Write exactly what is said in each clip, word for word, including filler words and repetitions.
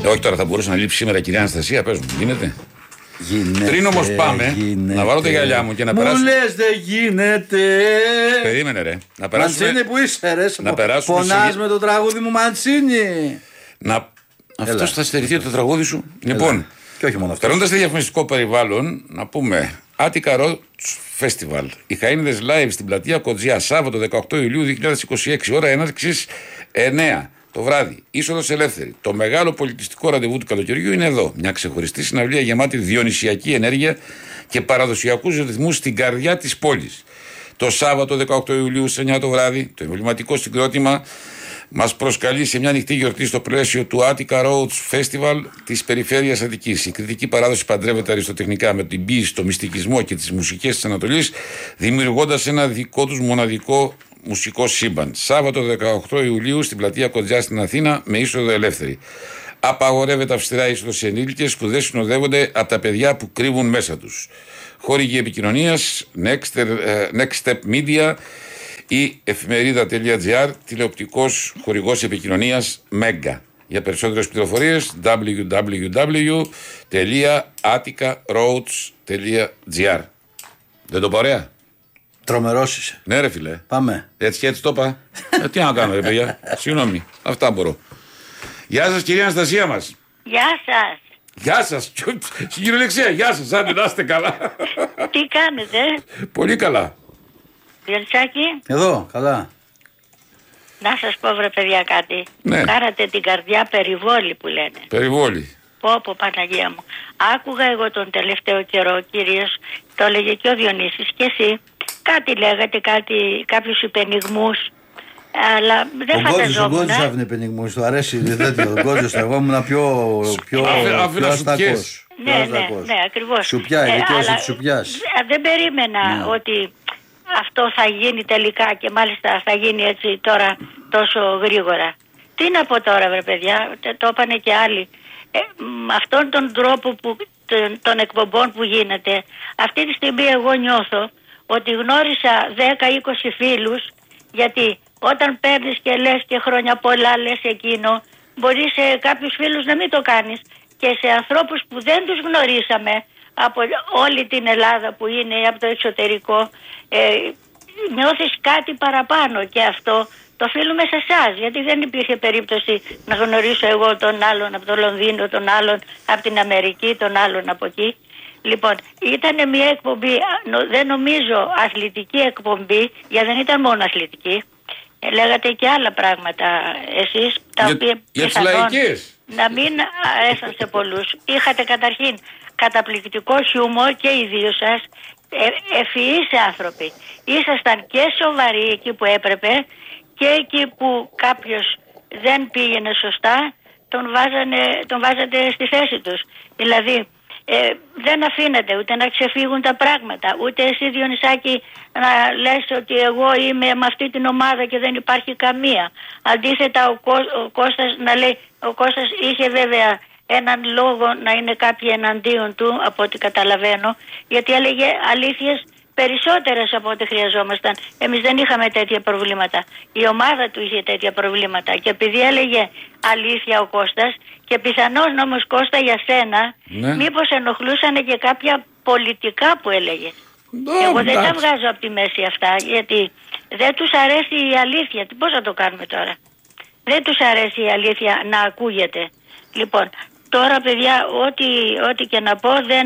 Ε, όχι τώρα, θα μπορούσε να λείψει σήμερα, κυρία Αναστασία, πες μου, γίνεται. Γίνεται. Πριν όμως πάμε, γίνεται. να βάλω τα γυαλιά μου και να μου περάσουμε. Μου λες δεν γίνεται. Περίμενε ρε. Να περάσουμε. Μαντσίνη που είσαι ρε. Να περάσουμε. Πονάς σε... με το τραγούδι μου Μαντσίνη. Να... Αυτός θα στερηθεί το τραγούδι σου. Έλα. Λοιπόν, και όχι μόνο αυτό. περνώντας το διαφημιστικό περιβάλλον, να πούμε Attica Roots Festival. Οι Χαΐνιδες live στην πλατεία Κοτζιά, Σάββατο δεκαοκτώ Ιουλίου δύο χιλιάδες είκοσι έξι, ώρα έναρξης εννιά το βράδυ. Είσοδος ελεύθερη. Το μεγάλο πολιτιστικό ραντεβού του καλοκαιριού είναι εδώ. Μια ξεχωριστή συναυλία γεμάτη διονυσιακή ενέργεια και παραδοσιακούς ρυθμούς στην καρδιά της πόλης. Το Σάββατο δεκαοκτώ Ιουλίου στις εννιά το βράδυ, το εμβληματικό συγκρότημα μας προσκαλεί σε μια ανοιχτή γιορτή στο πλαίσιο του Attica Roots Festival της περιφέρειας Αττικής. Η κριτική παράδοση παντρεύεται αριστοτεχνικά με την ποίηση, το μυστικισμό και τις μουσικές της Ανατολής, δημιουργώντας ένα δικό τους μοναδικό μουσικό σύμπαν. Σάββατο δεκαοκτώ Ιουλίου στην πλατεία Κοντζιά στην Αθήνα με είσοδο ελεύθερη. Απαγορεύεται αυστηρά είσοδο σε ενήλικες που δεν συνοδεύονται από τα παιδιά που κρύβουν μέσα τους. Χορηγή επικοινωνίας Next, Next Step Media ή εφημερίδα.gr, τηλεοπτικός χορηγός επικοινωνίας Mega. Για περισσότερες πληροφορίες double-u double-u double-u τελεία attica roads τελεία gr. Δεν το πω ωραία? Τρομερός είσαι. Ναι ρε φίλε. Πάμε. Έτσι και έτσι το είπα. ε, τι να κάνω ρε παιδιά. Συγγνώμη. Αυτά μπορώ. Γεια σας κυρία Αναστασία μας. Γεια σας. Γεια σας. Στην κυριολεξία γεια σας. Άντε να είστε καλά. Τι κάνετε? Πολύ καλά. Διονυσάκη. Εδώ, καλά. Να σας πω βρε παιδιά κάτι. Ναι. Κάρατε την καρδιά περιβόλη που λένε. Περιβόλη. Πω πω Παναγία μου. Άκουγα εγώ τον τελευταίο καιρό κυρίως, το έλεγε και ο Διονύσης και εσύ. Κάτι λέγατε, κάτι, κάποιους υπενιγμούς. Αλλά δεν φανταζόμουν. Ο Γκόζιος άφηνε υπενιγμούς, του αρέσει τέτοιο. Ο Γκόζιος, εγώ ήμουν πιο, πιο, πιο αστακός. Ναι, ναι, ναι, ακριβώς. Σουπιά, η δικαίωση της σουπιάς. Δεν περίμενα ναι. ότι αυτό θα γίνει τελικά και μάλιστα θα γίνει έτσι τώρα τόσο γρήγορα. Τι να πω τώρα βρε παιδιά, το είπανε και άλλοι. Ε, με αυτόν τον τρόπο που, τον, των εκπομπών που γίνεται, αυτή τη στιγμή εγώ νιώθω ότι γνώρισα δέκα είκοσι φίλους, γιατί όταν παίρνεις και λες και χρόνια πολλά λες εκείνο, μπορεί σε κάποιους φίλους να μην το κάνεις και σε ανθρώπους που δεν τους γνωρίσαμε από όλη την Ελλάδα που είναι από το εξωτερικό, ε, νιώθεις κάτι παραπάνω και αυτό το οφείλουμε σε εσάς, γιατί δεν υπήρχε περίπτωση να γνωρίσω εγώ τον άλλον από το Λονδίνο, τον άλλον από την Αμερική, τον άλλον από εκεί. Λοιπόν, ήταν μια εκπομπή, δεν νομίζω αθλητική εκπομπή, γιατί δεν ήταν μόνο αθλητική. Ε, λέγατε και άλλα πράγματα εσείς, τα για, οποία για τις λαϊκές να μην αρέσαν σε πολλούς. Είχατε καταρχήν καταπληκτικό χιούμορ και οι δύο σας, ε, ευφυείς άνθρωποι. Ήσασταν και σοβαροί εκεί που έπρεπε και εκεί που κάποιος δεν πήγαινε σωστά, τον, βάζανε, τον βάζατε στη θέση τους. Δηλαδή, ε, δεν αφήνετε ούτε να ξεφύγουν τα πράγματα, ούτε εσύ Διονυσάκη να λες ότι εγώ είμαι με αυτή την ομάδα και δεν υπάρχει καμία. Αντίθετα ο, Κώ, ο Κώστας να λέει, ο Κώστας είχε βέβαια έναν λόγο να είναι κάποιοι εναντίον του από ό,τι καταλαβαίνω, γιατί έλεγε αλήθειες περισσότερες από ό,τι χρειαζόμασταν. Εμείς δεν είχαμε τέτοια προβλήματα. Η ομάδα του είχε τέτοια προβλήματα και επειδή έλεγε αλήθεια ο Κώστας και πιθανώς όμως Κώστα για σένα, ναι, μήπως ενοχλούσαν και κάποια πολιτικά που έλεγε. No, Εγώ δεν τα βγάζω από τη μέση αυτά, γιατί δεν τους αρέσει η αλήθεια. Πώς θα το κάνουμε τώρα? Δεν τους αρέσει η αλήθεια να ακούγεται. Λοιπόν, τώρα παιδιά, ό,τι, ό,τι και να πω δεν...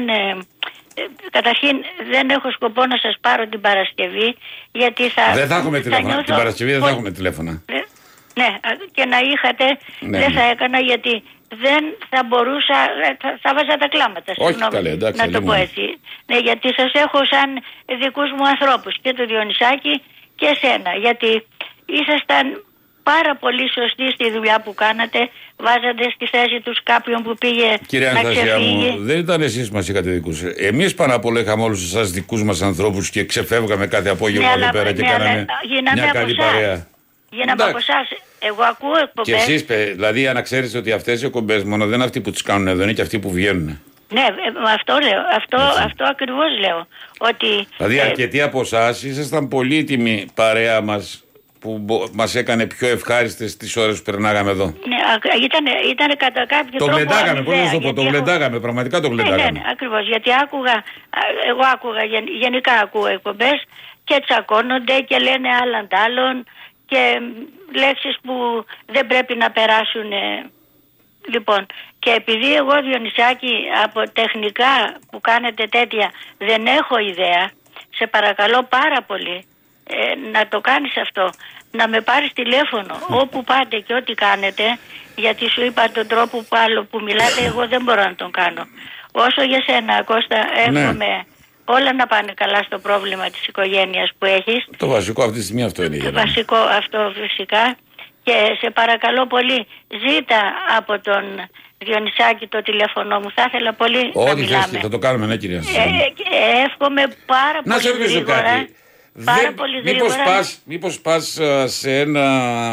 Καταρχήν δεν έχω σκοπό να σας πάρω την Παρασκευή, γιατί θα... Δεν θα έχουμε τηλέφωνα, νιώθω... την Παρασκευή δεν θα έχουμε τηλέφωνα. Ναι, και να είχατε, ναι, δεν θα έκανα, γιατί δεν θα μπορούσα, θα, θα βάζα τα κλάματα. Όχι καλέ, εντάξει, να το πω έτσι. Ναι, γιατί σας έχω σαν δικούς μου ανθρώπους, και το Διονυσάκη και εσένα, γιατί ήσασταν πάρα πολύ σωστοί στη δουλειά που κάνατε, βάζατε στη θέση τους κάποιον που πήγε. Κυρία να ξεφύγει. Μου, δεν ήταν εσείς μας είχατε δικούς. Εμείς πάνω απ' όλα είχαμε όλους εσάς δικούς μας ανθρώπους και ξεφεύγαμε κάθε απόγευμα, ναι, εδώ πέρα, ναι, και ναι, κάναμε μια καλή παρέα. Γίναμε από εσάς. Εγώ ακούω εκπομπές. Και εσείς, δηλαδή, αν ξέρετε ότι αυτές οι εκπομπές μόνο δεν είναι αυτοί που τις κάνουν εδώ, είναι και αυτοί που βγαίνουν. Ναι, αυτό λέω. Αυτό, αυτό ακριβώς λέω. Ότι, δηλαδή, ε, αρκετοί από εσάς ήσασταν πολύτιμοι παρέα μας που μας έκανε πιο ευχάριστες τις ώρες που περνάγαμε εδώ. Ναι, ήταν, ήταν κατά κάποιο το τρόπο. Γλεντάγαμε, πώς να το πω, το έχω... γλεντάγαμε, πραγματικά το γλεντάγαμε. Ναι, ναι, ναι, ακριβώς, γιατί άκουγα, εγώ άκουγα, γενικά ακούω εκπομπές και τσακώνονται και λένε άλλαν τ' άλλον και λέξεις που δεν πρέπει να περάσουν. Λοιπόν, και επειδή εγώ, Διονυσάκη, από τεχνικά που κάνετε τέτοια δεν έχω ιδέα, σε παρακαλώ πάρα πολύ ε, να το κάνεις αυτό, να με πάρεις τηλέφωνο όπου πάτε και ό,τι κάνετε, γιατί σου είπα τον τρόπο που άλλο που μιλάτε εγώ δεν μπορώ να τον κάνω. Όσο για σένα, Κώστα, εύχομαι ναι. όλα να πάνε καλά στο πρόβλημα της οικογένειας που έχεις. Το βασικό αυτή τη στιγμή αυτό είναι. Το βασικό αυτό φυσικά. Και σε παρακαλώ πολύ, ζήτα από τον Διονυσάκη το τηλέφωνο μου. Θα ήθελα πολύ Ό, να μιλάμε. Ό,τι θα το κάνουμε, ναι, κυρία. Ε, ε, εύχομαι πάρα να πολύ γρήγορα. Κάτι. Πάρα Δεν, πολύ μήπως γρήγορα. πας, μήπως πας σε ένα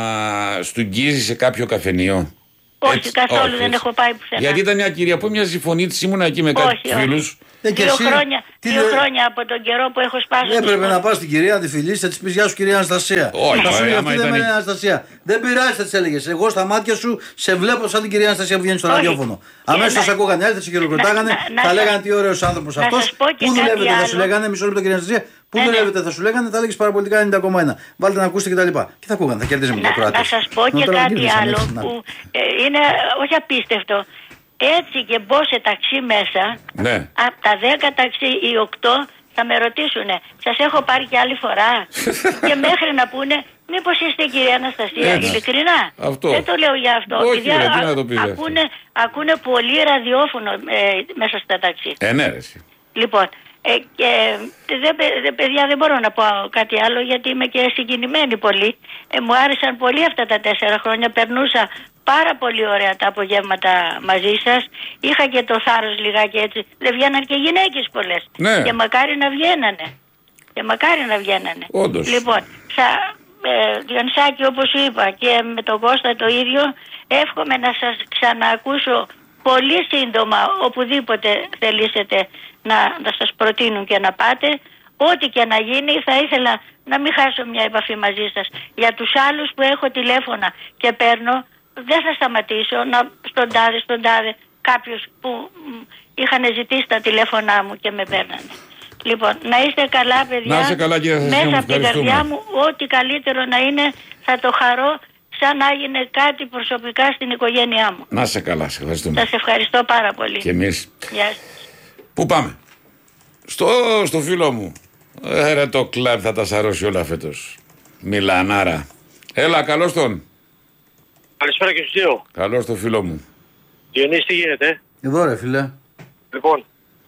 στουγγίζι σε κάποιο καφενείο. Όχι, έτσι, καθόλου όχι, δεν έτσι. έχω πάει πουθενά. Γιατί ήταν μια κυρία που μια συμφωνή της, ήμουνα εκεί με κάτι φίλους. Δύο, εσύ, χρόνια, δύο λέ... χρόνια από τον καιρό που έχω σπάσει. Δεν έπρεπε να πας στην κυρία, να τη φιλήσεις, θα της πεις γεια σου κυρία Αναστασία. Όχι, θα σου λέει άμα αυτή δεν ήταν... είναι Αναστασία. Δεν πειράζει, θα της έλεγες. Εγώ στα μάτια σου σε βλέπω σαν την κυρία Αναστασία που βγαίνει στο ραδιόφωνο. Αμέσως θα σε ακούγανε, έρθει, σε χειροκροτάγανε, θα λέγανε τι ωραίος άνθρωπος αυτός. Πού δουλεύετε, θα σου λέγανε, μισό λεπτό κυρία Αναστασία. Πού ναι, δουλεύετε, ναι. θα σου λέγανε, θα λέγεις παραπολιτικά ενενήντα κόμμα ένα. Βάλτε να ακούσετε κτλ. Και θα ακούγανε, θα κερδίζουμε το κράτος. Να σας πω και κάτι άλλο που είναι όχι απίστευτο. Έτσι και μπω σε ταξί μέσα, ναι. από τα δέκα ταξί οι οκτώ θα με ρωτήσουνε, σας έχω πάρει και άλλη φορά. Και μέχρι να πούνε, μήπως είστε κυρία Αναστασία, έτσι. Ειλικρινά. Αυτό. Δεν το λέω για αυτό. Όχι, ρε, τι να το πεις ακούνε, ακούνε πολύ ραδιόφωνο ε, μέσα στα ταξί. Ενέρεση. Λοιπόν, ε, και δε, δε, παιδιά δεν μπορώ να πω κάτι άλλο γιατί είμαι και συγκινημένη πολύ. Ε, μου άρεσαν πολύ αυτά τα τέσσερα χρόνια, περνούσα πάρα πολύ ωραία τα απογεύματα μαζί σας. Είχα και το θάρρος λιγάκι έτσι. Δεν βγαίναν και γυναίκες πολλές. Ναι. Και μακάρι να βγαίνανε. Και μακάρι να βγαίνανε. Όντως. Λοιπόν, θα, ε, Διονυσάκη, όπως σου είπα και με τον Κώστα το ίδιο, εύχομαι να σας ξαναακούσω πολύ σύντομα οπουδήποτε θελήσετε να, να σας προτείνουν και να πάτε. Ό,τι και να γίνει θα ήθελα να μην χάσω μια επαφή μαζί σας. Για τους άλλους που έχω τηλέφωνα και παίρνω, δεν θα σταματήσω να, στον τάδε, στον τάδε, κάποιους που είχαν ζητήσει τα τηλέφωνά μου και με παίρνανε. Λοιπόν, να είστε καλά παιδιά. Να είστε καλά κύριε Αναστασία, μέσα από την καρδιά μου, ό,τι καλύτερο να είναι θα το χαρώ σαν να έγινε κάτι προσωπικά στην οικογένειά μου. Να είστε καλά, σε ευχαριστούμε. Σας ευχαριστώ πάρα πολύ. Και εμείς. Γεια σας. Πού πάμε? Στο, στο φίλο μου. Ε, ρε, το κλαμπ θα τα σαρώσει όλα φέτος. Μιλανάρα. Έλα, καλώς τον. Καλησπέρα και στους δύο. Καλώς το φίλο μου. Διονύση, τι γίνεται? Εδώ ρε φίλε. Λοιπόν,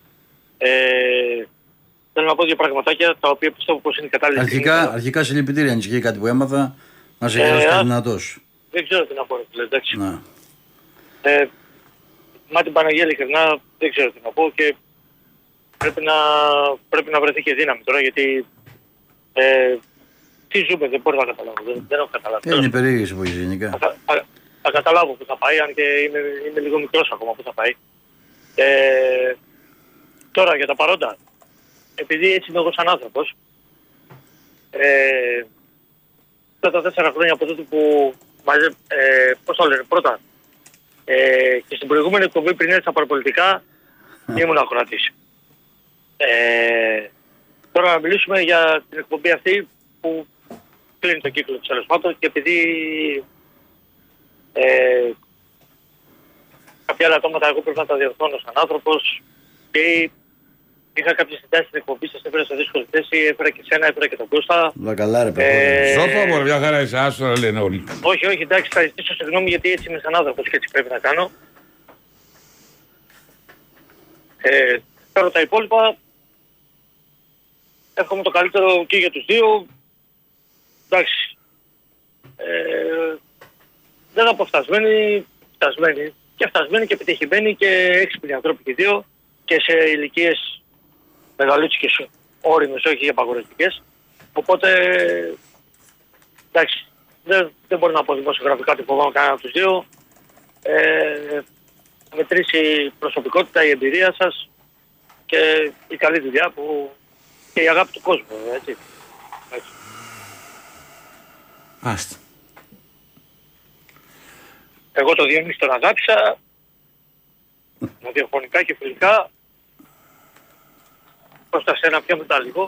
ε, θέλω να πω δύο πραγματάκια τα οποία πιστεύω πως είναι κατάλληλα. Αρχικά, αρχικά συλληπιτήρια, αν ισχύει κάτι που έμαθα, να σε γυρώσει ε, δυνατός. Δεν ξέρω τι να πω, ρε φίλε, εντάξει. Να. Ε, μα την Παναγία ειλικρινά δεν ξέρω τι να πω και πρέπει να, πρέπει να βρεθεί και δύναμη τώρα γιατί ε, τι ζούμε, δεν μπορώ να καταλάβω, δεν, δεν έχω καταλάβει. Είναι περίεργες εποχές γενικά. Θα, θα, θα καταλάβω που θα πάει, αν και είμαι, είμαι λίγο μικρός ακόμα που θα πάει. Ε, τώρα για τα παρόντα, επειδή έτσι είμαι εγώ σαν άνθρωπος, ε, αυτά τα τέσσερα χρόνια από τότε που μαζε, ε, πώς το λένε, πρώτα ε, και στην προηγούμενη εκπομπή πριν έρθει στα παραπολιτικά ήμουν ακροατής. Ε, τώρα να μιλήσουμε για την εκπομπή αυτή που κλείνει το κύκλο της τέλος πάντων και επειδή ε, κάποια άλλα ατόματα εγώ πρέπει να τα διορθώνω σαν άνθρωπος και είχα κάποιες συντάσεις στην εκπομπή σας, έφερα σε δύσκολη θέση, έφερα και σένα, έφερα και τον Κώστα. Μα καλά ρε παιδί. Σώπα μωρέ, μια χαρά είσαι, άσο να λένε όλοι. Όχι, όχι, εντάξει, θα ζητήσω συγγνώμη γιατί έτσι είμαι σαν άνθρωπος και έτσι πρέπει να κάνω. Ε, τώρα τα υπόλοιπα, εύχομαι το καλύτερο και για τους δύο. Εντάξει, ε, δεν θα πω φτασμένοι, φτασμένοι και φτασμένοι και επιτυχημένοι και έξυπνοι ανθρώποι και δύο και σε ηλικίες μεγαλούτσικες όριμες, όχι απαγορευτικές. Οπότε, εντάξει, δεν, δεν μπορώ να πω δημοσιογραφικά ότι φοβάμαι κανένα από τους δύο. Ε, θα μετρήσει η προσωπικότητα, η εμπειρία σας και η καλή δουλειά που, και η αγάπη του κόσμου, έτσι. έτσι. Άστα. Εγώ το Διονύση τον αγάπησα, ραδιοφωνικά και φιλικά. Κώστα, σένα πιο μετά λίγο.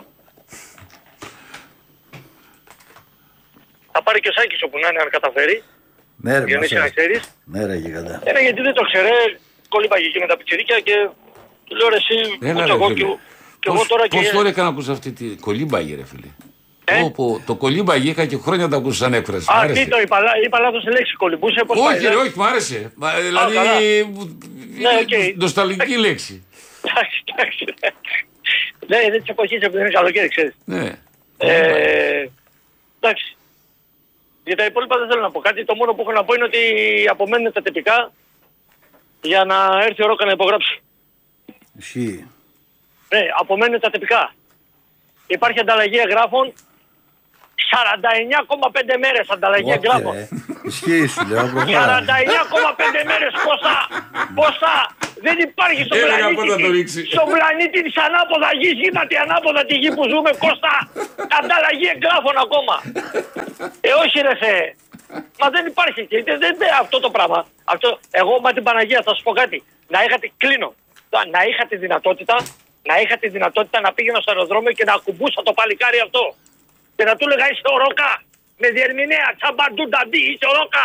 Θα πάρει και ο Σάκης όπου να είναι, αν καταφέρει. Ναι, ρε, Διονύση, να ξέρεις. Ναι, ρε, γιγαντά. Ε, γιατί δεν το ξέρε, κολύμπαγε εκεί με τα πιτσιρίκια και του λέω ρε εσύ, Έλα, ούτε ρε, εγώ φίλε. και, και εγώ Πώς, τώρα πώς και... φορέ έκανα να ακούσω αυτή τη κολύμπαγη, ρε φίλε. Ε? Όπου, το κολύμπαγη είχα και χρόνια να το ακούσω σαν έκφραση. Μ' Α, άρεσε. τι το είπα, λά- είπα λάθος σε λέξη, κολυμπούσε, πώς πάει. Όχι, ρε, όχι, μου άρεσε. Μα, δηλαδή, καλά. είναι οκ. νοσταλγική λέξη. Εντάξει, εντάξει. Ναι, είναι της εποχής που είναι καλοκαίρι, ξέρεις. Ναι. Ε, εντάξει. Για τα υπόλοιπα δεν θέλω να πω κάτι. Το μόνο που έχω να πω είναι ότι απομένουν τα τυπικά για να έρθει ο Ρόκα να υπογράψει. Ισχύει. Ναι, απομένουν τα τυπικά. Υπάρχει ανταλλαγή εγγράφων. σαράντα εννιά κόμμα πέντε μέρες ανταλλαγή Όχι, εγγράφων. ρε. Ισχύει σου λέω. προχώρα. σαράντα εννιά κόμμα πέντε μέρες πόσα, πόσα δεν υπάρχει στον Έλεγα πλανήτη, πότε θα το ρίξει. στον πλανήτη της ανάποδα γης, είδατε ανάποδα τη γη που ζούμε, Κώστα, ανταλλαγή εγγράφων ακόμα. Ε, όχι ρε Θεέ. Μα δεν υπάρχει και δεν, δεν, δεν, αυτό το πράγμα. Αυτό, εγώ με την Παναγία θα σου πω κάτι. Να είχατε, κλείνω, να είχα τη δυνατότητα, να είχα τη δυνατότητα να πήγαινα στο αεροδρόμιο και να ακουμπούσα το παλικάρι αυτό. Και να του έλεγα είσαι ο Ρόκα, με διερμηνέα, τσαμπαντού νταντί, είσαι ο Ρόκα.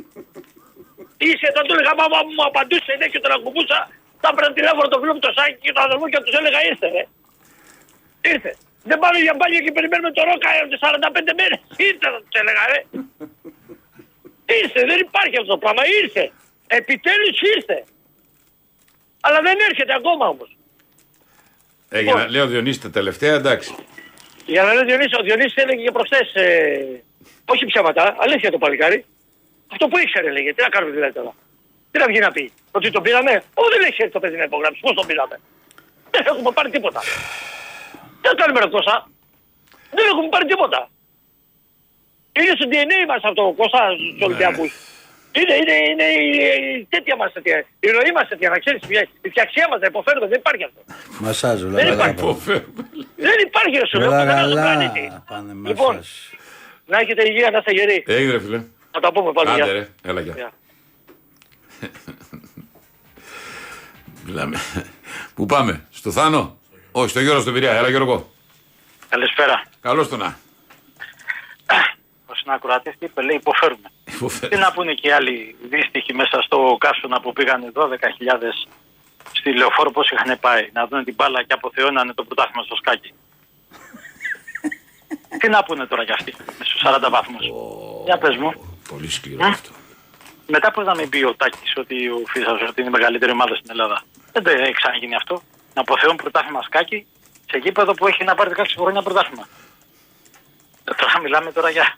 Είσαι, θα του έλεγα, μα μου απαντούσε, ναι, και τον ακουμπούσα. Θα έπαιρνα τηλέφωνο το φίλο μου το Σάκη και τον αδερφό και τους έλεγα ήρθε, ρε. Ήρθε. Δεν πάμε για μπάνιο και περιμένουμε το Ρόκα σαράντα πέντε μέρες. Ήρθε, θα τους έλεγα, ρε. Ήρθε, δεν υπάρχει αυτό το πράγμα, ήρθε. Επιτέλους ήρθε. Αλλά δεν έρχεται ακόμα όμως. Ε, για να λέω Διονύση τα τελευταία, εντάξει. Για να λέω Διονύση, ο Διονύσης έλεγε και προχθές, ε, όχι ψέματα, αλήθεια το παλικάρι. Αυτό που ήξερε λέγε, τι να κάνουμε δηλαδή τώρα. Τι να βγει να πει, ότι τον πήραμε. Όχι, δεν έχει έρθει το παιδί να υπογράψει, πώς τον πήραμε. Δεν έχουμε πάρει τίποτα. Τι να κάνουμε ρε Κώστα. Δεν έχουμε πάρει τίποτα. Είναι στο ντι εν έι μας αυτό, Κώστα, στους Ολυμπιακούς. Είναι, είναι, είναι η τέτοια μας τέτοια, η ροή μας τέτοια, να ξέρεις, η φτιαξία μας να υποφέρουμε, δεν υπάρχει αυτό. Μασάζ, όλα Δεν καλά. υπάρχει. Δεν υπάρχει ρε σου λέω, Όλα πουθενά στον καλά. πλανήτη. Πάνε Λοιπόν, μασάζ. να έχετε υγεία, να είστε γεροί. Έγινε ρε φίλε. Θα τα πούμε πάλι. Άντε Γεια. ρε, έλα γεια. Γεια. Μιλάμε. Πού πάμε, στο Θάνο. Όχι, στο Γιώργο στον Πειραιά. Έλα Γιώργο. Καλησπέρα. Καλώς το να. Ο συνακροατής είπε, λέει υποφέρουμε. Τι να πούνε και οι άλλοι δύστιχοι μέσα στο καύσωνα που πήγανε δώδεκα χιλιάδες στη Λεωφόρο, πώς είχαν πάει να δουν την μπάλα και αποθεώνανε το πρωτάθλημα στο σκάκι. Τι να πούνε τώρα κι αυτοί με στους σαράντα βαθμούς. Oh, για πες μου. Πολύ σκληρό αυτό. Μετά πώς να μην πει ο Τάκης ότι ο Φίσας ότι είναι η μεγαλύτερη ομάδα στην Ελλάδα. Δεν έχει ξαναγίνει αυτό. Να αποθεώνουν πρωτάθλημα σκάκι σε γήπεδο που έχει να πάρει δεκαέξι χρόνια πρωτάθλημα. Τώρα μιλάμε τώρα για...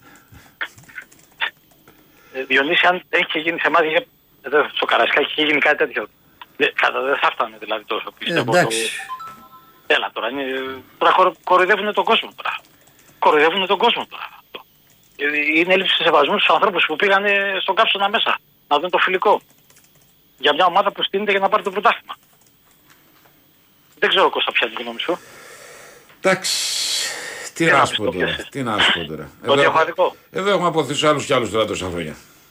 Ε, Διονύση, αν έχει γίνει σε εμάς, εδώ στο Καρασκάκι έχει γίνει κάτι τέτοιο. Δεν δε θα φτάνε δηλαδή τόσο, πιστεύω. Ε, το... Έλα τώρα, είναι... τώρα κορο... κοροϊδεύουν τον κόσμο τώρα. Κοροϊδεύουν τον κόσμο τώρα. Είναι έλλειψη σεβασμού στους ανθρώπους που πήγανε στον κάψονα μέσα να δουν το φιλικό. Για μια ομάδα που στείνεται για να πάρει το πρωτάθλημα. Δεν ξέρω Κώστα ποια είναι η γνώμη σου. Εντάξει. Τι να σου πω τώρα. Τι να σου πω τώρα. Ότι έχω αδικό. Εδώ έχουμε αποθήσει άλλους κι άλλους τώρα τόσα χρόνια.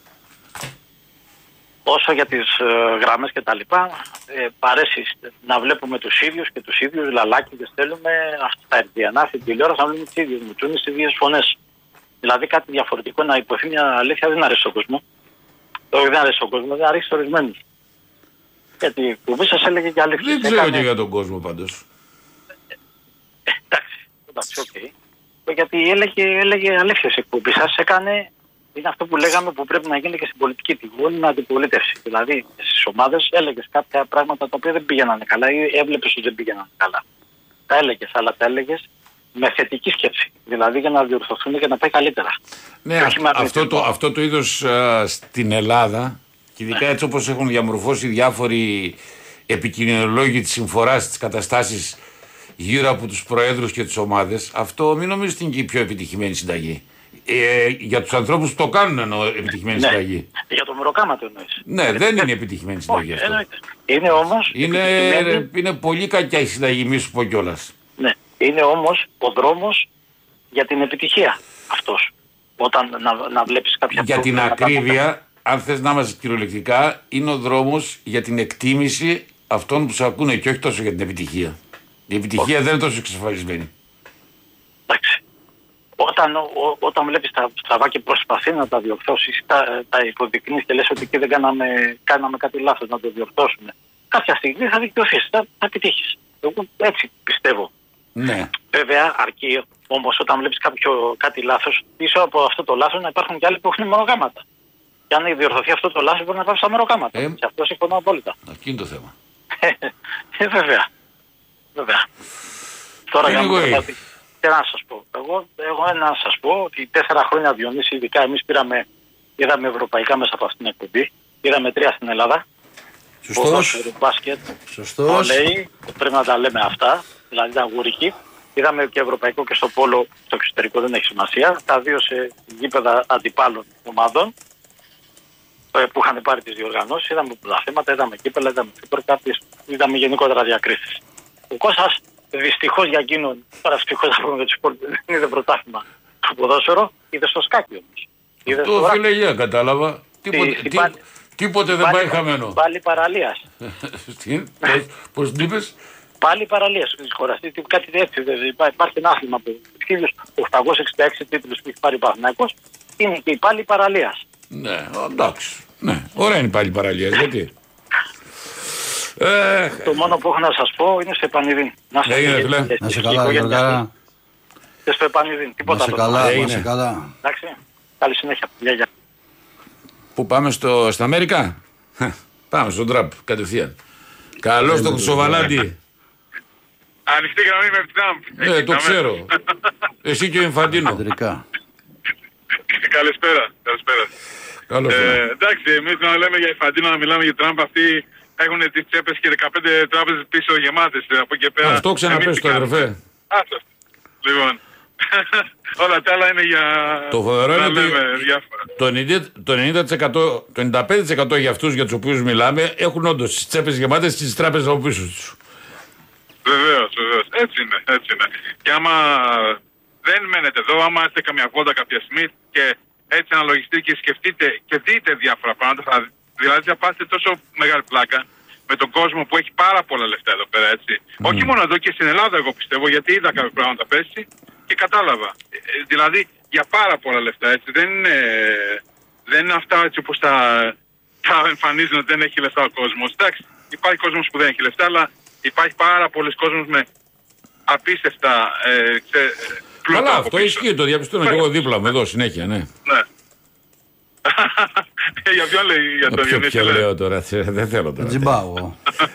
Όσο για τις ε, γραμμές και τα λοιπά, ε, παρέσεις να βλέπουμε τους ίδιους και τους ίδιους λαλάκιδες θέλουμε στα ερδιανά, στην τηλεόραση να βλέπουμε τις ίδιες μουτσούνες, τις ίδιες φωνές. Δηλαδή κάτι διαφορετικό να υποθεί μια αλήθεια δεν αρέσει στον κόσμο. Το δεν αρέσει στον κόσμο, δεν αρέσει ορισμένους. Γιατί η κουμπί σας έλεγε και αλήθεια. Δεν ξέρω έκανε... και για τον κόσμο πάντως. Ε, εντάξει, εντάξει, οκ. Okay. Γιατί έλεγε, έλεγε αλήθεια η εκπομπή σας, έκανε, είναι αυτό που λέγαμε που πρέπει να γίνει και στην πολιτική, τη γόνιμη αντιπολίτευση. Δηλαδή στις ομάδες έλεγες κάποια πράγματα τα οποία δεν πήγαιναν καλά ή έβλεπες ότι δεν πήγαιναν καλά. Τα έλεγες, αλλά τα έλεγες με θετική σκέψη. Δηλαδή για να διορθωθούν και να πάει καλύτερα. Ναι, α, αυτό, το, αυτό το είδος α, στην Ελλάδα, και ειδικά έτσι όπως έχουν διαμορφώσει διάφοροι επικοινωνιολόγοι της συμφοράς, της καταστάσεις γύρω από τους προέδρους και τις ομάδες, αυτό μην νομίζετε είναι και η πιο επιτυχημένη συνταγή. Ε, για τους ανθρώπους που το κάνουν εννοώ επιτυχημένη ναι, συνταγή. Για το μεροκάμα το εννοείς. Ναι, δεν είναι επιτυχημένη συνταγή αυτό. Εννοείται. Είναι όμως... Είναι, επιτυχημένη... είναι πολύ κακιά η συνταγή, μη σου πω κιόλας. Ναι, είναι όμως ο δρόμος για την επιτυχία αυτός. όταν να, να βλέπεις κάποια... Για την ακρίβεια, αν θες να είμαστε κυριολεκτικά, είναι ο δρόμος για την εκτίμηση αυτών που σε ακούνε και όχι τόσο για την επιτυχία. Η επιτυχία okay. δεν είναι τόσο εξασφαλισμένη. Εντάξει. Όταν, ό, όταν βλέπεις τα στραβά και προσπαθεί να τα διορθώσεις, τα, τα υποδεικνύεις και λες ότι εκεί δεν κάναμε, κάναμε κάτι λάθος να το διορθώσουμε, κάποια στιγμή θα δικαιωθείς, θα, θα επιτύχεις. Εγώ έτσι πιστεύω. Ναι. Βέβαια, αρκεί όμως όταν βλέπεις κάποιο, κάτι λάθος, πίσω από αυτό το λάθος να υπάρχουν και άλλοι που έχουν μονογάμματα. Και αν διορθωθεί αυτό το λάθος, μπορεί να πάψει στα μονογάμματα. Ε, σε αυτό συμφωνώ απόλυτα. Εκεί είναι το θέμα. ε, βέβαια. Βέβαια. Τώρα για να μην και να σας πω. Εγώ, εγώ να σας πω ότι τέσσερα χρόνια Διονύση, ειδικά εμείς πήραμε, είδαμε ευρωπαϊκά μέσα από αυτήν την εκπομπή. Είδαμε τρία στην Ελλάδα. Σωστός. Μπάσκετ. Σωστός. Βολέι, πρέπει να τα λέμε αυτά. Δηλαδή ήταν γουρική. Είδαμε και ευρωπαϊκό και στο πόλο, στο εξωτερικό δεν έχει σημασία. Τα δύο σε γήπεδα αντιπάλων ομάδων που είχαν πάρει τις διοργανώσεις. Είδαμε πολλά θέματα, είδαμε κύπελα, είδαμε Super Cup, είδαμε γενικότερα διακρίσεις. Ο Κώστας δυστυχώς για εκείνον, τώρα ευτυχώς να πούμε με τους σπορτ, δεν είδε πρωτάθλημα το ποδόσφαιρο, είδε στο σκάκι όμως. Το φίλε, κατάλαβα. Τίποτε, τι, τι, πάλι, τίποτε δεν πάει χαμένο. Πάλι παραλίας. Πώς την είπες? Πάλι παραλίας της χώρας. Κάτι έτσι. Υπάρχει ένα άθλημα που χίλια οκτακόσιους εξήντα έξι τίτλους που έχει πάρει ο Παναθηναϊκός, είναι και η πάλι παραλίας. Ναι, εντάξει. Ναι, ωραία είναι πάλι παραλίας. Γιατί? Ε, το μόνο που έχω να σας πω είναι στο Επανειδήν. Να σε, ε, να σε καλά, Γιώργα. Και στο Επανειδήν. Τίποτα να σε καλά, να σε καλά. Εντάξει. Καλή συνέχεια. Γεια, γεια. Πού πάμε στο, στα Αμερικά? Πάμε στον Τραμπ κατευθείαν. Καλώς τον Χρυσοβαλάντη. Ανοιχτή γραμμή με Τραμπ. Ναι, το ξέρω. Εσύ και ο Ινφαντίνο. Καλησπέρα. Καλησπέρα. Καλώς. Ε, εντάξει, εμείς να λέμε για Ινφαντίνο, να μιλάμε για Τραμπ, αυτοί έχουν τις τσέπες και δεκαπέντε τράπεζες πίσω γεμάτες. Από εκεί πέρα. Αυτό ξαναπες το αδερφέ. Αυτό. Λοιπόν. Όλα τα άλλα είναι για. Το φοβερό είναι ότι το ενενήντα, το ενενήντα τοις εκατό, το ενενήντα πέντε τοις εκατό για αυτούς για τους οποίους μιλάμε έχουν όντως τις τσέπες γεμάτες και τις τράπεζες από πίσω τους. Βεβαίως, βεβαίως. Έτσι είναι, έτσι είναι. Και άμα δεν μένετε εδώ, άμα είστε καμιά βόλτα κάποια στιγμή και έτσι αναλογιστείτε και σκεφτείτε και δείτε διάφορα πράγματα, θα, δηλαδή θα πάτε τόσο μεγάλη πλάκα με τον κόσμο που έχει πάρα πολλά λεφτά εδώ πέρα, έτσι. Mm. Όχι μόνο εδώ και στην Ελλάδα, εγώ πιστεύω, γιατί είδα κάποια πράγματα πέρσι και κατάλαβα. Ε, δηλαδή για πάρα πολλά λεφτά, έτσι. Δεν είναι, δεν είναι αυτά έτσι όπως τα, τα εμφανίζουν ότι δεν έχει λεφτά ο κόσμος. Εντάξει, υπάρχει κόσμος που δεν έχει λεφτά, αλλά υπάρχει πάρα πολλοί κόσμος με απίστευτα ε, ξε, πλούτα. Καλά, αυτό ισχύει, το διαπιστώνω και εγώ δίπλα μου εδώ συνέχεια, ναι. Ναι. Για ποιον λέει, για τον Διονύση? Ποιο λέω τώρα, δεν θέλω τώρα. Τζιμπάω.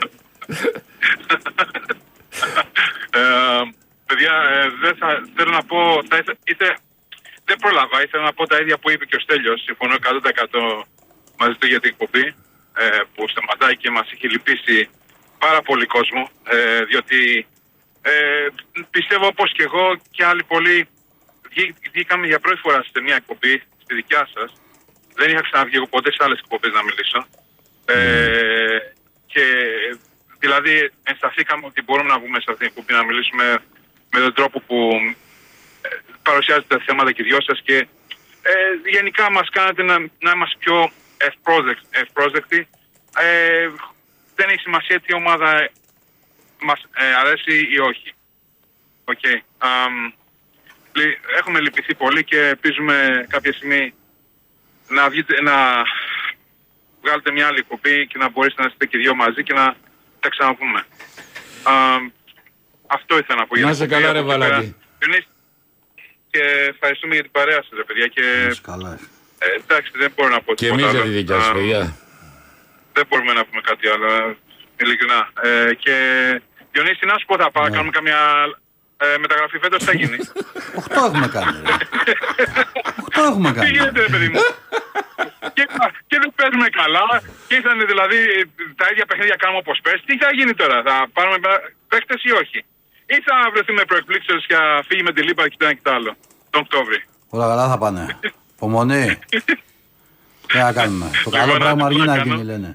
Παιδιά, δεν θα θέλω να πω, θα ήθελα, δεν πρόλαβα, ήθελα να πω τα ίδια που είπε και ο Στέλιος. Συμφωνώ εκατό τοις εκατό μαζί του για την εκπομπή που σταματάει και μας έχει λυπήσει πάρα πολύ κόσμο, διότι πιστεύω όπως και εγώ και άλλοι πολλοί βγήκαμε για πρώτη φορά σε μια εκπομπή, στη δικιά σας. Δεν είχα ξαναβγεί εγώ ποτέ σε άλλες εκπομπές να μιλήσω. Mm. Ε, και δηλαδή ενσταθήκαμε ότι μπορούμε να βγούμε σε αυτήν την εκπομπή να μιλήσουμε με τον τρόπο που ε, παρουσιάζετε τα θέματα και οι δυο σας και ε, γενικά μας κάνατε να, να είμαστε πιο ευπρόσδεκτοι. Ε, δεν έχει σημασία τι ομάδα μας ε, αρέσει ή όχι. Okay. Um, έχουμε λυπηθεί πολύ και ελπίζουμε κάποια στιγμή να, βγείτε, να βγάλετε μια άλλη εκπομπή και να μπορέσετε να είστε και δύο μαζί και να τα ξαναπούμε. Α, αυτό ήθελα να πω. Να είσαι καλά ρε Βαλάντη. Και ευχαριστούμε για την παρέα σας ρε παιδιά. Και, καλά. Ε, εντάξει, δεν μπορώ να πω και εμείς για τη δικιά σας παιδιά. Δεν μπορούμε να πούμε κάτι άλλο, ειλικρινά. Ε, και Διονύση, να σου πω, θα πάμε, κάνουμε καμιά ε, μεταγραφή φέτος, τι θα γίνει? Οχτώ έχουμε κάνει. Οχτώ έχουμε κάνει. Τι γίνεται, παιδί μου? και, και δεν παίζουμε καλά. Και ήρθαν δηλαδή τα ίδια παιχνίδια κάνουμε όπως πες. Τι θα γίνει τώρα, θα πάρουμε παίχτες ή όχι? Ή θα βρεθούμε προεκπλήξεως και θα φύγει με τη Λίπα και το ένα και το άλλο τον Οκτώβρη? Όλα καλά θα πάνε. Υπομονή. Τι να κάνουμε. Το καλό πράγμα αργεί να γίνει, λένε.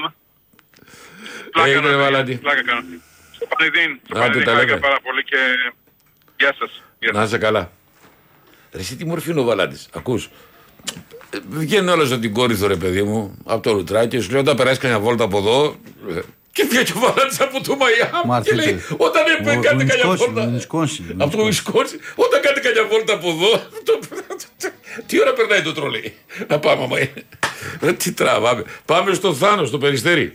Πλάκα κάνω. Πλάκα κάνω. Στο Πανιδίν. Στο Πανιδίν χάρηκα πάρα πολύ και γεια σας. Να είσαι καλά. Ρε, εσύ τι μορφή είναι ο Βαλάντης. Ακούς. Βγαίνει όλο από την Κόρινθο, ρε παιδί μου, από το Λουτράκι. Σου λέει όταν περάσει κανένα βόλτα από εδώ. Και βγαίνει ο Βαλάντης από το Μαϊάμι. Και λέει όταν κάνετε κανένα βόλτα. Από το Ουισκόνσιν. Όταν κάνετε κανένα βόλτα από εδώ. Τι ώρα περνάει το τρολέι. Να πάμε, μα. Τι τραβάμε. Πάμε στο Θάνο, στο Περιστέρι.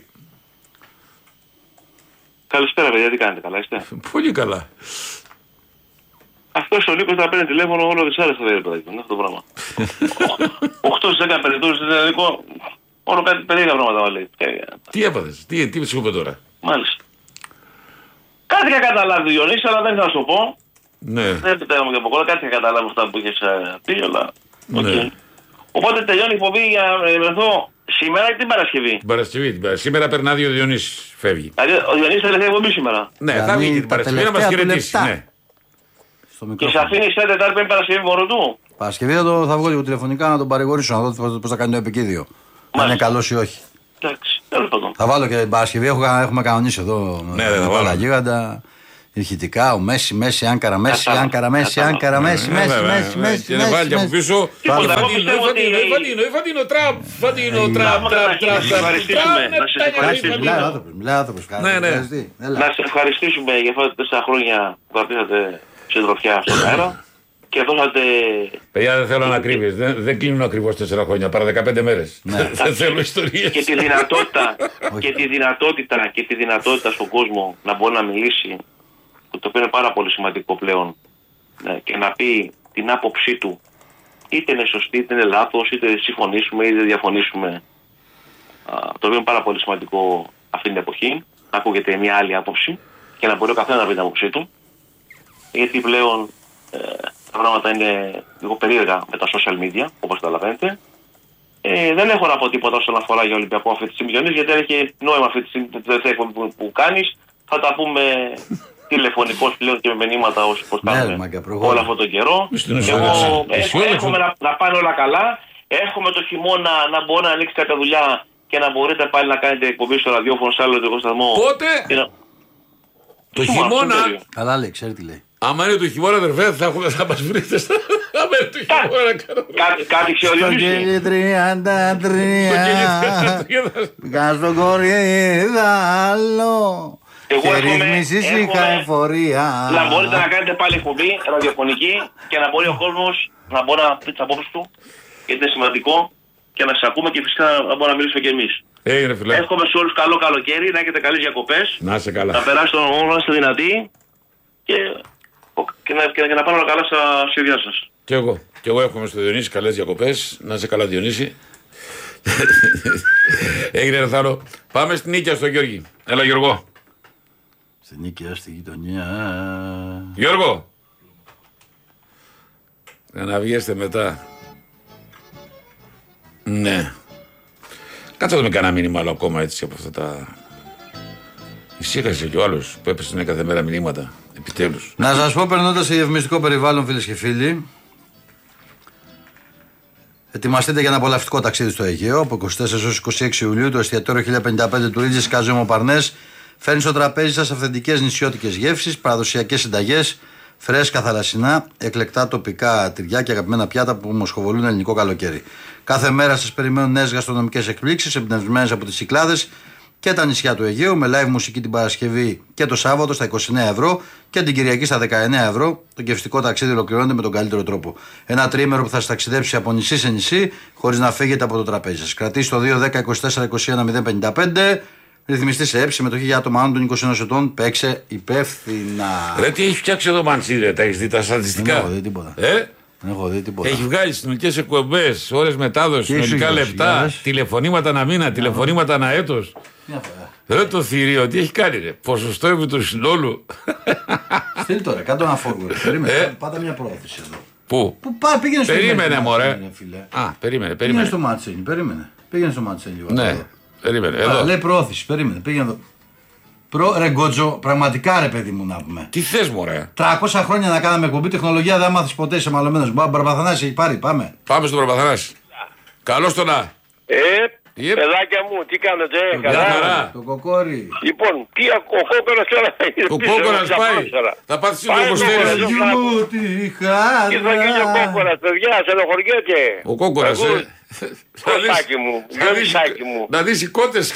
Καλησπέρα, παιδιά, τι κάνετε, καλά είστε? Πολύ καλά. Αυτό ο Νίκος θα παίρνει τηλέφωνο όλο δυσάρεστα, δεν είναι αυτό το πράγμα. οκτώ στις δέκα περιπτώσεις είναι δηλαδή, όλο κάτι περίεργα πράγματα μα λέει. Τι έπαθες, τι, τι σου είπε τώρα? Μάλιστα. Κάτι είχα καταλάβει, Διονύση, αλλά δεν θα σου το πω. Ναι. Δεν επιτέλαμε και από κόλλα, κάτι είχα καταλάβει αυτά που είχες πει, αλλά... Ναι. Οπότε τελειώνει η εκπομπή για να ενημερωθώ σήμερα ή την Παρασκευή. Την Παρασκευή, την Παρασκευή. Σήμερα περνάει ο Διονύσης, φεύγει. Δηλαδή ο Διονύσης θα τελευταία εκπομπή σήμερα. Ναι, θα βγει την Παρασκευή να μας χαιρετήσει. Ναι. Και σε αφήνει σε Τετάρτη Πέμπτη Παρασκευή μόνο του. Παρασκευή θα, το, θα βγω λίγο τηλεφωνικά να τον παρηγορήσω, να δω πώς θα κάνει το επικίδιο. Αν είναι καλός ή όχι. Εντάξει, τέλος πάντων. Θα βάλω και την Παρασκευή, έχουμε, έχουμε κανονίσει εδώ. Ναι, με θα βάλω. Γίγαντα. Ηχητικά, ο Μέση, Μέση, Άνκαρα, Μέση, Άνκαρα, Μέση, Άνκαρα, Μέση, Μέση, Μέση, Μέση. Και δεν βάλει από πίσω. Φαντίνο, Φαντίνο, Τραμπ, Φαντίνο, Τραμπ, Τραμπ, Τραμπ. Να σε ευχαριστήσουμε. Μιλάει άνθρωπος. Να σε ευχαριστήσουμε για αυτά τα τέσσερα χρόνια που κρατήσατε συντροφιά στον αέρα. Και δώσατε. Παιδιά, δεν θέλω να κρύβεις. Δεν κλείνουν ακριβώς τέσσερα χρόνια, παρά δεκαπέντε μέρες. Δεν θέλω ιστορίες. Και τη δυνατότητα και τη δυνατότητα και τη δυνατότητα στον κόσμο να μπορεί να μιλήσει, το οποίο είναι πάρα πολύ σημαντικό πλέον, ναι, και να πει την άποψή του, είτε είναι σωστή, είτε είναι λάθος, είτε συμφωνήσουμε, είτε διαφωνήσουμε. Το οποίο είναι πάρα πολύ σημαντικό αυτή την εποχή, να ακούγεται μια άλλη άποψη και να μπορεί ο καθένας να πει την άποψή του. Γιατί πλέον ε, τα πράγματα είναι λίγο περίεργα με τα social media, όπως καταλαβαίνετε. Ε, δεν έχω να πω τίποτα όσον αφορά για Ολυμπιακό αυτή τη στιγμή, γιατί δεν έχει νόημα αυτή τη στιγμή που, που κάνεις. Θα τα πούμε τηλεφωνικώς πλέον και με μηνύματα όσοι προστάζουμε όλο αυτόν τον καιρό. Εγώ εύχομαι να, να πάνε όλα καλά. Εύχομαι το χειμώνα να μπορεί να ανοίξει κάποια δουλειά και να μπορείτε πάλι να κάνετε εκπομπή στο ραδιόφωνο σε άλλο ειδικό σταθμό. Πότε? Να... Το χειμώνα. Καλά λέει, ξέρει τι λέει. Άμα είναι το χειμώνα, αδερφέ, θα έχουμε θα μας βρείτε. Άμα είναι το χειμώνα, κάτι ξεωδιώσει. Στο κελί τριάντα τρία. Βγάζω στον κορίδαλο. Εγώ εύχομαι να μπορείτε να κάνετε πάλι εκπομπή ραδιοφωνική και να μπορεί ο κόσμος να μπορεί να πει τις απόψεις του, γιατί είναι σημαντικό, και να σας ακούμε και φυσικά να μπορούμε να μιλήσουμε κι εμείς. Hey, ρε, εύχομαι σε όλους καλό καλοκαίρι, να έχετε καλές διακοπές, να είστε καλά, να περάσετε όλα να είστε δυνατοί και, και, να, και, και να πάνε όλα καλά στα σχέδιά σας. Και εγώ. Και εγώ εύχομαι στο Διονύση καλές διακοπές, να είσαι καλά Διονύση. Έγινε ρε Θάνο. Πάμε στην Νίκαια στο Γιώργη. Έλα Γιώργο. Στην Νίκαια στη γειτονιά. Γιώργο. Να βγαίνετε μετά. Ναι. Κάτσε να με κανένα μήνυμα άλλο ακόμα έτσι από αυτά τα... Ησύχασε κι ο άλλος που έπεσε κάθε μέρα μηνύματα. Επιτέλους. Να σας πω, περνώντας σε διαφημιστικό περιβάλλον, φίλες και φίλοι, ετοιμαστείτε για ένα απολαυστικό ταξίδι στο Αιγαίο. Από είκοσι τέσσερις έως είκοσι έξι Ιουλίου το εστιατόριο χίλια πενήντα πέντε του Ρίτζης Κάζεμο Παρνές φέρνει στο τραπέζι σας αυθεντικές νησιώτικες γεύσεις, παραδοσιακές συνταγές, φρέσκα θαλασσινά, εκλεκτά τοπικά τυριά και αγαπημένα πιάτα που μοσχοβολούν ελληνικό καλοκαίρι. Κάθε μέρα σας περιμένουν νέες γαστρονομικές εκπλήξεις εμπνευσμένες από τις Κυκλάδες και τα νησιά του Αιγαίου, με live μουσική την Παρασκευή και το Σάββατο στα είκοσι εννέα ευρώ και την Κυριακή στα δεκαεννέα ευρώ. Το γευστικό ταξίδι ολοκληρώνεται με τον καλύτερο τρόπο. Ένα τριήμερο που θα σας ταξιδέψει από νησί σε νησί χωρίς να φύγετε από το τραπέζι σας. Κρατήστε το δύο δέκα είκοσι τέσσερα είκοσι ένα μηδέν πενήντα πέντε. Ρυθμιστή σε έψη, συμμετοχή για άτομα άνω των είκοσι ενός ετών. Παίξε υπεύθυνα. Ρε, τι έχει φτιάξει εδώ Μαντσίρε, τα έχει δει τα στατιστικά? Δεν έχω δει τίποτα. Ε? Δεν έχω δει τίποτα. Έχει βγάλει συνολικές εκπομπές, ώρες μετάδοση, συνολικά λεπτά, τηλεφωνήματα ανά μήνα, τηλεφωνήματα ανά έτος. Ρε το θηρίο, τι έχει κάνει ρε, ποσοστό επί του συνόλου. Στείλ τώρα, κάτω ένα φόρμα. Περίμενε, πάτα μια πρόθεση εδώ. Πού? Πού πάει, πήγαινε στο Μάτσελι. Περίμενε μωρέ. Α, περίμενε, περίμενε. Πήγαινε στο Μάτσελι, περίμενε. Πήγαινε στο Μάτσελι. Ναι, περίμενε. Εδώ. Λέει πρόθεση, περίμενε, πήγαινε εδώ. Προ, ρε Γκότζο, πραγματικά ρε παιδί μου να πούμε. Τι θες μωρέ. τριακόσια χρόνια να κάναμε εκπομπή, τεχνολογία δεν μάθεις ποτέ, είσαι μαλωμένος. Μπαρμπαθανάση έχει πάρει, πάμε. Πάμε στον Μπαρμπαθανάση. Καλώς το να. Ε, Yep. Παιδάκια μου, τι κάνετε, ε, Καλά. καλά. Το κοκόρι. Λοιπόν, τι ο Κόκορας τώρα είναι Ο πίσω, Κόκορας θα πάει. πάμε τώρα. Θα πάθει Πάει, συλλογοστέρηση. Κόκορας. Γιου τη Τι θα γίνει ο χαρά. Κόκορας, παιδιά, στενοχωριέται. Ο Κόκορας, Εγώ, ε. Θα δεις- Κωστάκι μου, θα δεις- Διονυσάκι μου. Να δεις οι κότες.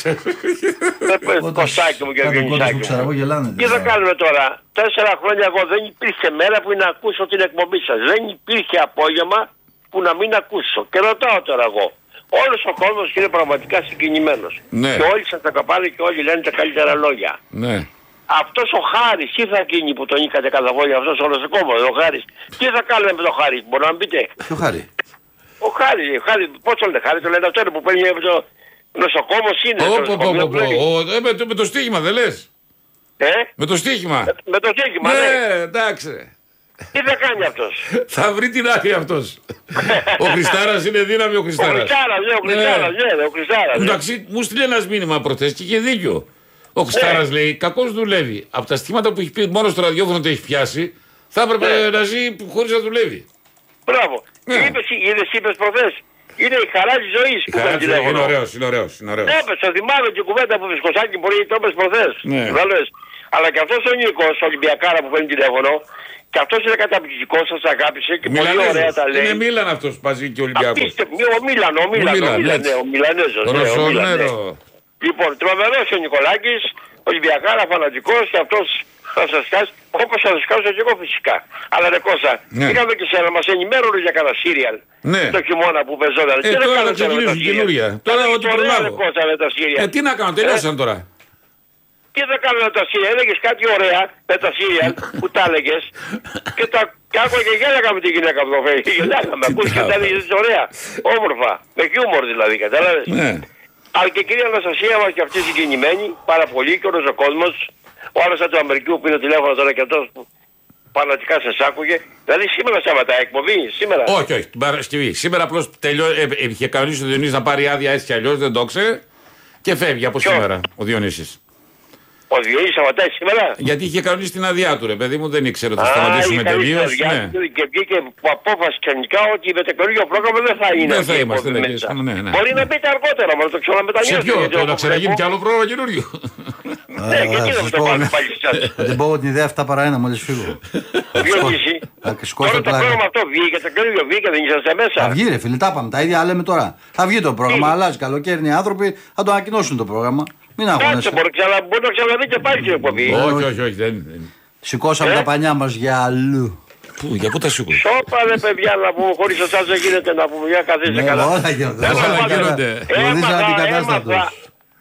Κωστάκι μου και Κάτι κόντες που Διονυσάκι ξέρω εγώ μου. γελάνε. Τι θα κάνουμε τώρα. Τέσσερα χρόνια εγώ δεν υπήρχε μέρα που να ακούσω την εκπομπή σας. Δεν υπήρχε απόγευμα που να μην ακούσω. Και ρωτάω τώρα εγώ. Όλος ο κόσμος είναι πραγματικά συγκινημένος. Ναι. Και όλοι σας τα καπάνε και όλοι λένε τα καλύτερα λόγια. Ναι. Αυτός ο Χάρης, τι θα γίνει που τον είχατε κατά βόλια, αυτός όλος ο κόμμος, ο Χάρης. Τι θα κάνουμε με τον Χάρη, μπορεί να μου πείτε. Ποιο χάρη. Ο Χάρης, ο Χάρης, πώς το λένε Χάρη, το λένε αυτό είναι που παίρνει από το νοσοκόμος είναι. Ω, το πω, πω, νοσοκομείο πω, που λέγεται. πω. Ο- ε, με το- Με το στοίχημα δεν λες. Ε, Με το στοίχημα. με το στέκημα, ναι. Ναι, εντάξει. Τι θα κάνει αυτός. Θα βρει την άκρη αυτός. Ο Χριστάρας είναι δύναμη ο Ο Χριστάρας. Χριστάρας, ναι, ο Χριστάρας, ναι, ο Χριστάρας. ναι. Εντάξει, μου στείλε ένα μήνυμα προχθές και είχε δίκιο. Ο Χριστάρας Ναι. λέει: κακώς δουλεύει. Από τα στοιχήματα που έχει πει μόνο στο ραδιόφωνο το έχει πιάσει, θα έπρεπε Ναι. να ζει χωρίς να δουλεύει. Μπράβο. Ναι. Είπες, είδες, είπες προχθές. Είναι η χαρά της ζωής που Καλά, παίρνει τηλέφωνο. είναι ωραίος, είναι ωραίος. Είναι ωραίος. Έπες, το θυμάμαι την κουβέντα που Βυσκοσάκη μπορεί το είπες προχθές. Ναι. Βάλες. Αλλά και αυτός ο Νίκος, ο Ολυμπιακάρα που παίρνει τηλέφωνο, και αυτός είναι καταπληκτικός, σας αγάπησε και πολύ Μιλανέζος. ωραία τα λέει. Είναι Μίλαν αυτός που παζεί και ο Ολυμπιακός. Απίστευτο. Ο Μίλαν, ο Μίλαν, ο Μίλαν, Μίλαν, έτσι. ναι, ο Μιλανέζος. Το ναι, ο Μίλαν, ναι. Ρωσονέρο. Λοιπόν, τρομερός ο Νικολάκης, Ολυμπιακάρα φανατικός και αυτός θα σας κάσει, όπως θα σας κάσω και εγώ φυσικά. Αλλά ρε Κώστα, Ναι. είχαμε και σένα, μας ενημέρωνε για κανένα σύριαλ. Ναι. Το χειμώνα που πεζόταν. Ε, τώρα θα ξεκινήσουν καινούρια. Τώρα ό,τι προλάβω. με τα σύριαλ. Ε, τι να κάνω, τελειώσαν τώρα. Τι θα κάνω με τα σύριαλ, έλεγες κάτι ωραία με τα σύριαλ που τα έλεγες και τα και άκουγα και γέλαγα με τη γυναίκα που το φέρει. Γελάγαμε, ακούς και τα έλεγες ωραία, όμορφα, με χιούμορ δηλαδή, κατάλαβες. Ναι. Αλλά και η κυρία Αναστασία μας και αυτή συγκινημένη, πάρα πολύ και όλος ο κόσμος, ο άλλος από το Αμερικού που είναι τηλέφωνο τώρα και αυτός που φανατικά σας άκουγε. Δηλαδή σήμερα Σάββατα εκπομπή, σήμερα. Όχι, όχι, την Παρασκευή. Σήμερα απλώς τελειώ, ε, ε, είχε κανονίσει ο Διονύσης να πάρει άδεια έτσι κι αλλιώς, δεν το ξέρε και φεύγει από Ποιο? σήμερα ο Διονύσης. Ο Διονύσης σταματάει σήμερα. Γιατί είχε κανονίσει την άδειά του, ρε παιδί μου, δεν ήξερε ότι θα Α, σταματήσουμε είχε τελείω. κανονίσει τα Ναι. διάρκεια Και βγήκε από απόφαση ξαφνικά ότι με το καινούργιο πρόγραμμα δεν θα είναι. Δεν αυτή θα η είμαστε, εκπομπή ναι, μέσα. ναι, ναι. Μπορεί να πείτε αργότερα, μα να το Σε ξαναμετανιώσετε. ποιο, γιατί το να όπως ξαναγίνει βλέπω- κι άλλο πρόγραμμα καινούριο. Ναι, και εκεί δεν σας το πω, πάλι ναι. πάλι σας. Θα την πω την ιδέα αυτά παρά ένα μόλις φύγω. Διονύση, Θα σκόσω τώρα το πλάκα. πρόγραμμα αυτό βγήκε, το καινούργιο βγήκε, δεν είσαστε μέσα. Θα βγει ρε φίλε, τα είπαμε. Τα ίδια λέμε τώρα. Θα βγει το πρόγραμμα, Τι? αλλάζει καλοκαίρι. Είναι οι άνθρωποι, θα το ανακοινώσουν το πρόγραμμα. Μην Κάτσε, αγώνεσαι. μπορεί ξανα- μπορεί να ξαναδείτε πάλι την εκπομπή. Όχι, όχι, όχι. Δεν, δεν. Σηκώσαμε Ε? τα πανιά μας για αλλού. Πού, για πού τα σήκω. Σώπα ρε παιδιά να πούμε, χωρίς εσάς δεν γίνεται να πούμε, για καθίστε Ναι, καλά. όλα γίνονται. Έμαθα, Όλα γίνονται. Φροντίζουν έμαθα, αντικατάστατος. έμαθα,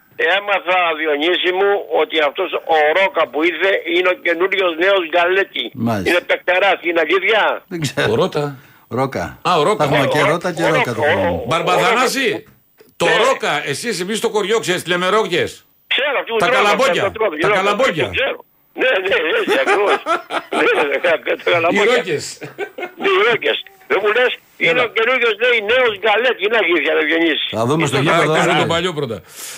έμαθα Διονύση μου ότι αυτός ο Ρόκα που ήρθε είναι ο καινούριος νέος Γκαλέτη. Μάλιστα. Είναι παιχτεράς, είναι αλήθεια. Δεν Ο ξέρω. Ρώτα. Ρόκα. Α, ο Ρόκα. Θα έχουμε Ο- και ο- Ρώτα και ο- Ρόκα το ο- χρόνο. ο- Μπαρμπαδανάση. Το Ναι. Ρόκα, εσείς εμείς στο κοριό ξέρεις, λεμερόκες. Ξέρω, αυτοί που Τα τρώγαν, καλαμπόκια. τα τρώγαν, Τα ξέρω, καλαμπόκια. το ξέρω. Ναι, ναι, έτσι ακριβώς. Ναι, ναι, τα Οι καλαμπόκια. ρόκες. Ναι, οι ρόκες. Δεν μου λες, είναι ο καινούριος λέει νέος Γκαλέτη. Είναι αλήθεια ρε Διονύση. Θα δούμε στο Α, γήπεδο. Κάνε ναι. το παλιό πρώτα.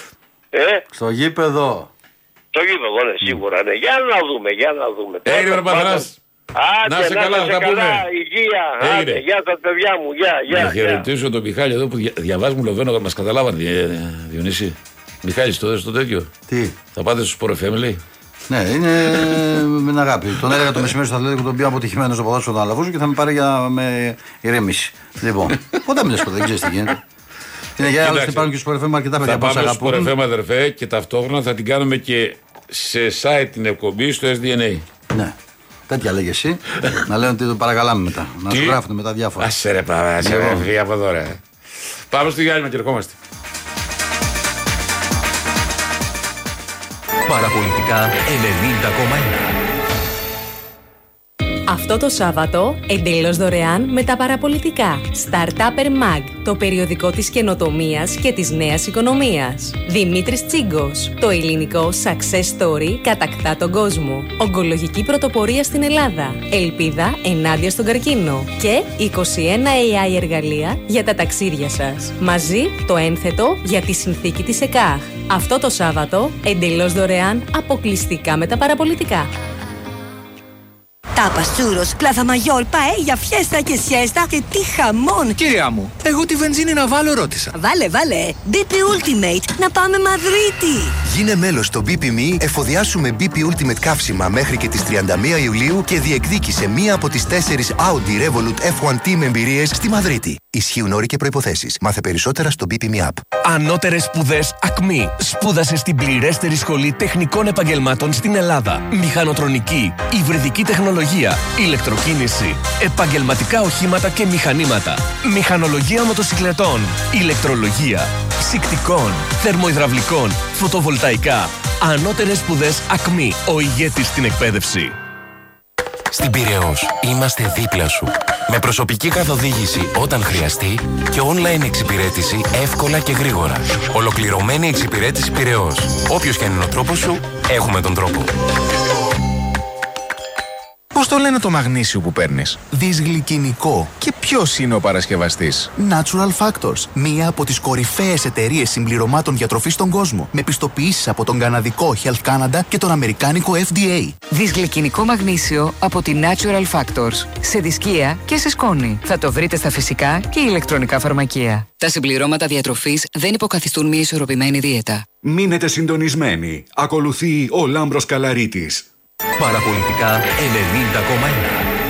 Ε, Στο γήπεδο. το γήπεδο, ναι, σίγουρα, ναι. Για να δούμε, για να δούμε. Έγινε ρε Παθανάς. Άντε, Να είσαι καλά, θα τα πούμε. Υγεία, Έγινε. άντε, γεια σας παιδιά μου, γεια, γεια. Να γεια. χαιρετήσω τον Μιχάλη εδώ που δια- διαβάζει μου Λοβένο, μας καταλάβανε, ε, Διονύση. Μιχάλης, το δες το τέτοιο. Τι. Θα πάτε στο Sport εφ εμ, λέει. Ναι, είναι με την αγάπη. Τον έλεγα το μεσημέρι στο Αθλητικό, τον πιο αποτυχημένο στο ποδόσφαιρο τον Αλαβούζο και θα με πάρει για με ηρέμηση. Λοιπόν, ποτέ μην λες ποτέ, δεν ξέρεις τι γίνεται. Είναι για άλλωστε υπάρχουν και στο Sport εφ εμ αρκετά παιδιά Θα που μας πάμε στο Sport αγαπούν. εφ εμ, αδερφέ, και ταυτόχρονα θα την κάνουμε και σε site την εκπομπή στο ες ντι εν έι. Ναι. Τέτοια λέγε εσύ. Να λένε ότι το παρακαλάμε μετά. Να Τι? σου γράφουν μετά διάφορα. Άσε ρε παρά, άσε ρε, φύγε από εδώ ρε. Πάμε στο διάλειμμα και ερχόμαστε. Παραπολιτικά ενενήντα κόμμα ένα. Αυτό το Σάββατο, εντελώς δωρεάν με τα παραπολιτικά. Startupper Mag, το περιοδικό της καινοτομίας και της νέας οικονομίας. Δημήτρης Τσίγκος, το ελληνικό success story κατακτά τον κόσμο. Ογκολογική πρωτοπορία στην Ελλάδα. Ελπίδα ενάντια στον καρκίνο. Και είκοσι ένα έι άι εργαλεία για τα ταξίδια σας. Μαζί το ένθετο για τη συνθήκη της ΕΚΑΧ. Αυτό το Σάββατο, εντελώς δωρεάν, αποκλειστικά με τα παραπολιτικά. Τάπας, τσούρος, πλάθα μαγιόρ, παέλια, φιέστα και σιέστα και τι χαμόν. Κυρία μου, εγώ τη βενζίνη να βάλω ρώτησα. Βάλε, βάλε. μπι πι Ultimate, να πάμε Μαδρίτη. Γίνε μέλος στο μπι πι Me, εφοδιάσουμε μπι πι Ultimate καύσιμα μέχρι και τις τριάντα μία Ιουλίου και διεκδίκησε μία από τις τέσσερις Audi Revolut εφ ουάν Team εμπειρίες στη Μαδρίτη. Ισχύουν όροι και προϋποθέσεις. Μάθε περισσότερα στο μπι πι Me App. Ανώτερες σπουδές Ακμή. Σπούδασε στην πληρέστερη σχολή τεχνικών επαγγελμάτων στην Ελλάδα. Μηχανοτρονική, υβριδική τεχνολογία, ηλεκτροκίνηση, επαγγελματικά οχήματα και μηχανήματα, μηχανολογία μοτοσυκλετών, ηλεκτρολογία, ψυκτικών, θερμοϊδραυλικών, φωτοβολταϊκά. Ανώτερες σπουδές Ακμή. Ο ηγέτης στην εκπαίδευση. Στην Πειραιώς είμαστε δίπλα σου. Με προσωπική καθοδήγηση όταν χρειαστεί και online εξυπηρέτηση εύκολα και γρήγορα. Ολοκληρωμένη εξυπηρέτηση Πειραιώς. Όποιος και αν είναι ο τρόπος σου, έχουμε τον τρόπο. Πώς το λένε το μαγνήσιο που παίρνεις? Δυσγλυκινικό. Και ποιος είναι ο παρασκευαστής? Natural Factors. Μία από τις κορυφαίες εταιρείες συμπληρωμάτων διατροφής στον κόσμο. Με πιστοποιήσεις από τον καναδικό Health Canada και τον αμερικάνικο εφ ντι έι. Δυσγλυκινικό μαγνήσιο από τη Natural Factors. Σε δισκία και σε σκόνη. Θα το βρείτε στα φυσικά και ηλεκτρονικά φαρμακεία. Τα συμπληρώματα διατροφής δεν υποκαθιστούν μια ισορροπημένη δίαιτα. Μείνετε συντονισμένοι. Ακολουθεί ο Λάμπρος Καλαρίτης. Παραπολιτικά ενενήντα κόμμα ένα.